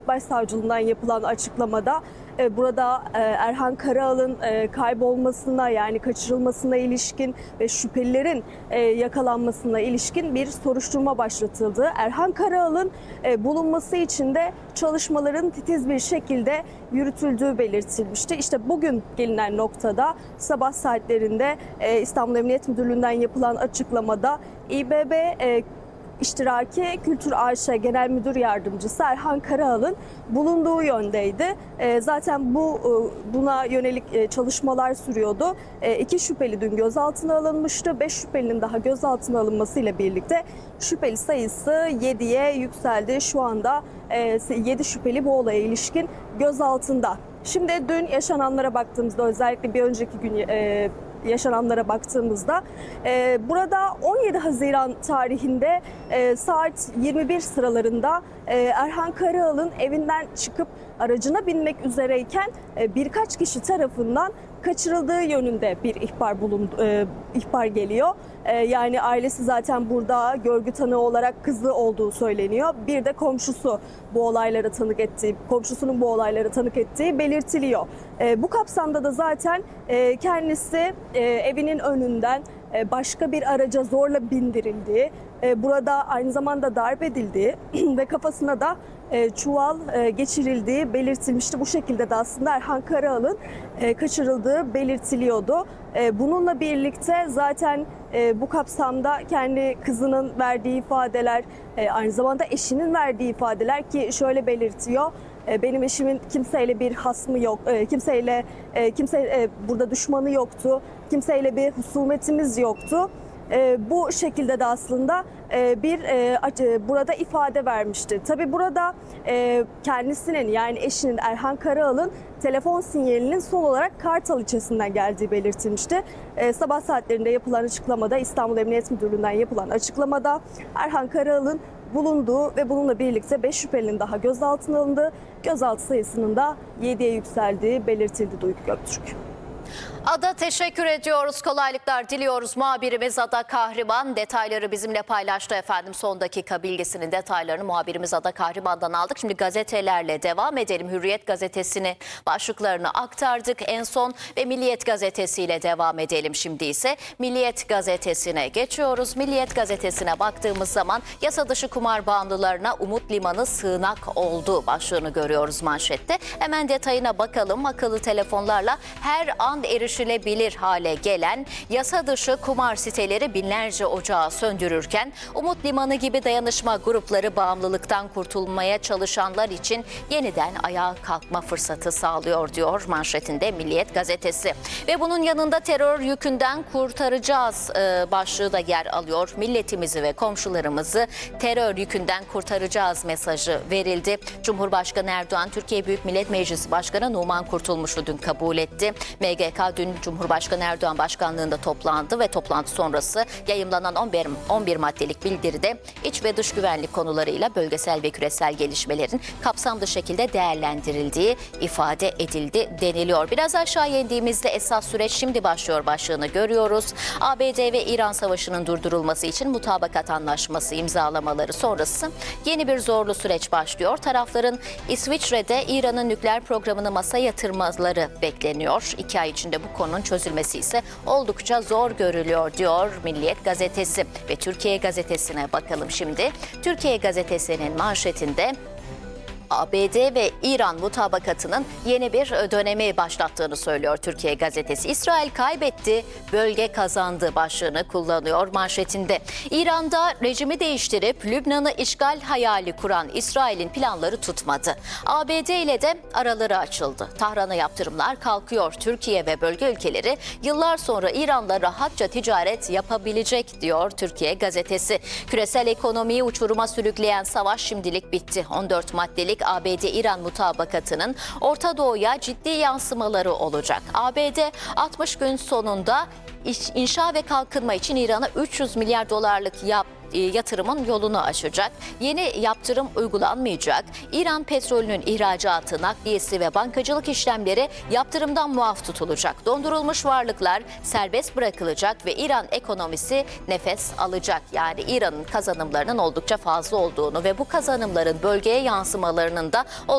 Başsavcılığından yapılan açıklamada burada Erhan Karaal'ın kaybolmasına, yani kaçırılmasına ilişkin ve şüphelilerin yakalanmasına ilişkin bir soruşturma başlatıldı. Erhan Karaal'ın bulunması için de çalışmaların titiz bir şekilde yürütüldüğü belirtilmişti. İşte bugün gelinen noktada sabah saatlerinde İstanbul Emniyet Müdürlüğü'nden yapılan açıklamada İBB İştiraki Kültür AŞ Genel Müdür Yardımcısı Erhan Karaal'ın bulunduğu yöndeydi. Zaten buna yönelik çalışmalar sürüyordu. 2 şüpheli dün gözaltına alınmıştı. 5 şüphelinin daha gözaltına alınmasıyla birlikte şüpheli sayısı 7'ye yükseldi. Şu anda 7 şüpheli bu olaya ilişkin gözaltında. Şimdi dün yaşananlara baktığımızda, özellikle bir önceki gün yaşananlara baktığımızda burada 17 Haziran tarihinde saat 21 sıralarında Erhan Karaal'ın evinden çıkıp aracına binmek üzereyken birkaç kişi tarafından kaçırıldığı yönünde bir ihbar geliyor. Yani ailesi zaten burada görgü tanığı olarak kızı olduğu söyleniyor. Bir de komşusunun bu olaylara tanık ettiği belirtiliyor. Bu kapsamda da zaten kendisi evinin önünden başka bir araca zorla bindirildiği, burada aynı zamanda darp edildiği ve kafasına da çuval geçirildiği belirtilmişti. Bu şekilde de aslında Erhan Karaal'ın kaçırıldığı belirtiliyordu. Bununla birlikte zaten bu kapsamda kendi kızının verdiği ifadeler, aynı zamanda eşinin verdiği ifadeler, ki şöyle belirtiyor: benim eşimin kimseyle bir hasmı yok, kimse burada düşmanı yoktu, kimseyle bir husumetimiz yoktu. Bu şekilde de aslında burada ifade vermişti. Tabii burada kendisinin, yani eşinin Erhan Karaal'ın telefon sinyalinin son olarak Kartal ilçesinden geldiği belirtilmişti. Sabah saatlerinde yapılan açıklamada, İstanbul Emniyet Müdürlüğü'nden yapılan açıklamada Erhan Karaal'ın bulunduğu ve bununla birlikte 5 şüphelinin daha gözaltına alındığı, gözaltı sayısının da 7'ye yükseldiği belirtildi Duygu Göktürk. Ada, teşekkür ediyoruz. Kolaylıklar diliyoruz. Muhabirimiz Ada Kahriman detayları bizimle paylaştı efendim. Son dakika bilgisinin detaylarını muhabirimiz Ada Kahriman'dan aldık. Şimdi gazetelerle devam edelim. Hürriyet gazetesini başlıklarını aktardık en son ve Milliyet gazetesiyle devam edelim. Şimdi ise Milliyet gazetesine geçiyoruz. Milliyet gazetesine baktığımız zaman yasa dışı kumar bağımlılarına Umut Limanı sığınak oldu başlığını görüyoruz manşette. Hemen detayına bakalım. Akıllı telefonlarla her an erişilebilir hale gelen yasa dışı kumar siteleri binlerce ocağı söndürürken Umut Limanı gibi dayanışma grupları bağımlılıktan kurtulmaya çalışanlar için yeniden ayağa kalkma fırsatı sağlıyor diyor manşetinde Milliyet gazetesi. Ve bunun yanında terör yükünden kurtaracağız başlığı da yer alıyor. Milletimizi ve komşularımızı terör yükünden kurtaracağız mesajı verildi. Cumhurbaşkanı Erdoğan, Türkiye Büyük Millet Meclisi Başkanı Numan Kurtulmuş'u dün kabul etti. MGK dün Cumhurbaşkanı Erdoğan başkanlığında toplandı ve toplantı sonrası yayımlanan 11 maddelik bildiride iç ve dış güvenlik konularıyla bölgesel ve küresel gelişmelerin kapsamlı şekilde değerlendirildiği ifade edildi deniliyor. Biraz aşağı indiğimizde esas süreç şimdi başlıyor başlığını görüyoruz. ABD ve İran savaşının durdurulması için mutabakat anlaşması imzalamaları sonrası yeni bir zorlu süreç başlıyor. Tarafların İsviçre'de İran'ın nükleer programını masaya yatırmaları bekleniyor. 2 ay içinde bu konunun çözülmesi ise oldukça zor görülüyor diyor Milliyet gazetesi. Ve Türkiye gazetesine bakalım şimdi. Türkiye gazetesinin manşetinde ABD ve İran mutabakatının yeni bir dönemi başlattığını söylüyor Türkiye gazetesi. İsrail kaybetti, bölge kazandı başlığını kullanıyor manşetinde. İran'da rejimi değiştirip Lübnan'ı işgal hayali kuran İsrail'in planları tutmadı. ABD ile de araları açıldı. Tahran'a yaptırımlar kalkıyor. Türkiye ve bölge ülkeleri yıllar sonra İran'la rahatça ticaret yapabilecek diyor Türkiye gazetesi. Küresel ekonomiyi uçuruma sürükleyen savaş şimdilik bitti. 14 maddelik ABD-İran mutabakatının Orta Doğu'ya ciddi yansımaları olacak. ABD 60 gün sonunda inşa ve kalkınma için İran'a 300 milyar dolarlık yatırımın yolunu açacak. Yeni yaptırım uygulanmayacak. İran petrolünün ihracatı, nakliyesi ve bankacılık işlemleri yaptırımdan muaf tutulacak. Dondurulmuş varlıklar serbest bırakılacak ve İran ekonomisi nefes alacak. Yani İran'ın kazanımlarının oldukça fazla olduğunu ve bu kazanımların bölgeye yansımalarının da